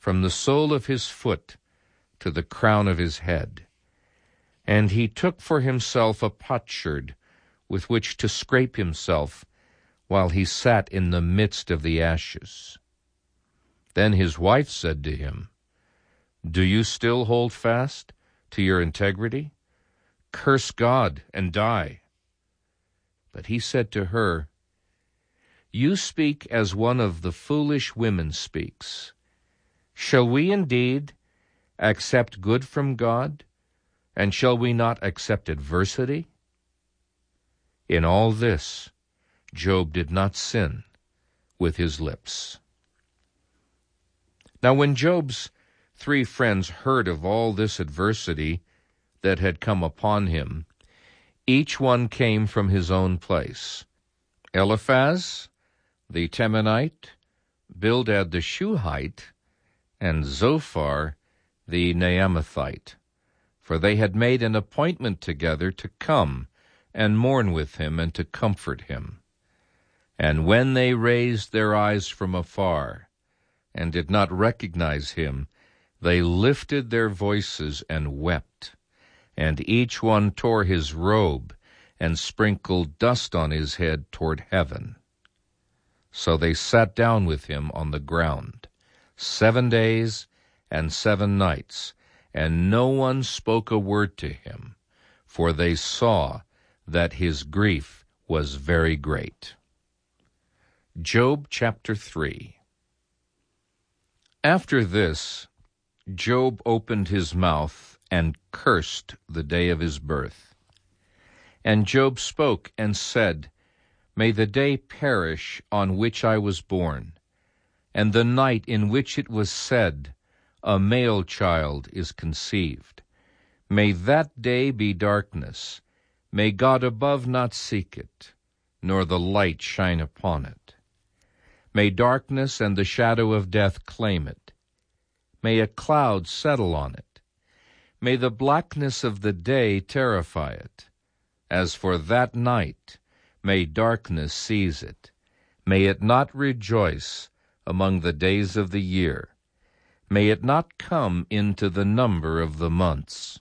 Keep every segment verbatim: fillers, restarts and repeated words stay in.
from the sole of his foot to the crown of his head. And he took for himself a potsherd with which to scrape himself while he sat in the midst of the ashes. Then his wife said to him, "Do you still hold fast to your integrity? Curse God and die." But he said to her, "You speak as one of the foolish women speaks. Shall we indeed accept good from God, and shall we not accept adversity?" In all this, Job did not sin with his lips. Now when Job's three friends heard of all this adversity that had come upon him, each one came from his own place. Eliphaz the Temanite, Bildad the Shuhite, and Zophar the Naamathite, for they had made an appointment together to come and mourn with him and to comfort him. And when they raised their eyes from afar and did not recognize him, they lifted their voices and wept, and each one tore his robe and sprinkled dust on his head toward heaven. So they sat down with him on the ground seven days and seven nights, and no one spoke a word to him, for they saw that his grief was very great. Job chapter three. After this, Job opened his mouth and cursed the day of his birth. And Job spoke and said, "May the day perish on which I was born, and the night in which it was said, a male child is conceived. May that day be darkness. May God above not seek it, nor the light shine upon it. May darkness and the shadow of death claim it. May a cloud settle on it. May the blackness of the day terrify it. As for that night, may darkness seize it. May it not rejoice among the days of the year. May it not come into the number of the months.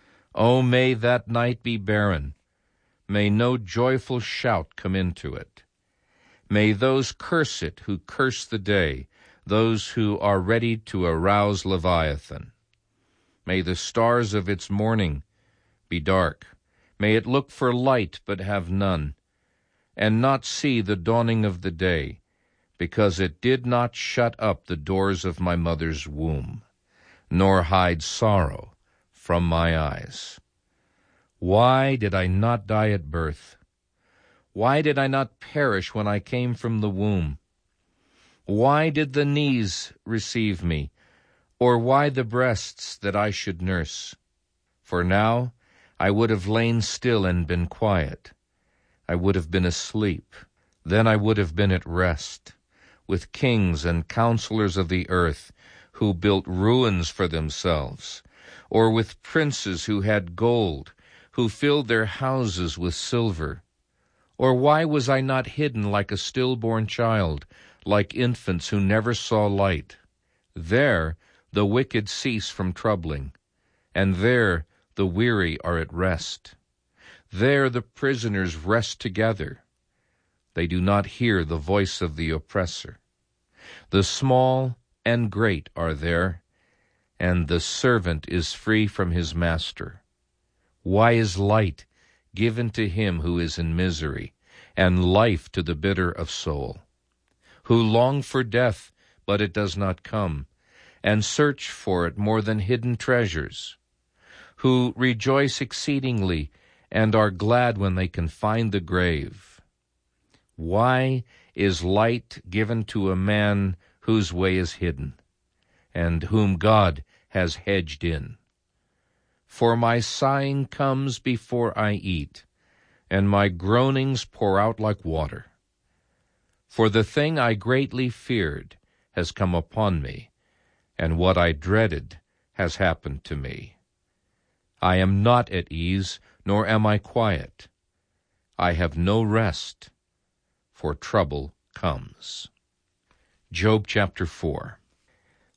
O may that night be barren. May no joyful shout come into it. May those curse it who curse the day, those who are ready to arouse Leviathan. May the stars of its morning be dark. May it look for light but have none, and not see the dawning of the day, because it did not shut up the doors of my mother's womb, nor hide sorrow from my eyes. Why did I not die at birth? Why did I not perish when I came from the womb? Why did the knees receive me, or why the breasts that I should nurse? For now I would have lain still and been quiet. I would have been asleep. Then I would have been at rest, with kings and counselors of the earth who built ruins for themselves, or with princes who had gold, who filled their houses with silver. Or why was I not hidden like a stillborn child, like infants who never saw light? There the wicked cease from troubling, and there the weary are at rest. There the prisoners rest together. They do not hear the voice of the oppressor. The small and great are there, and the servant is free from his master. Why is light given to him who is in misery, and life to the bitter of soul, who long for death, but it does not come, and search for it more than hidden treasures, who rejoice exceedingly and are glad when they can find the grave? Why is light given to a man whose way is hidden, and whom God has hedged in? For my sighing comes before I eat, and my groanings pour out like water. For the thing I greatly feared has come upon me, and what I dreaded has happened to me. I am not at ease, nor am I quiet. I have no rest, for trouble comes. Job chapter four.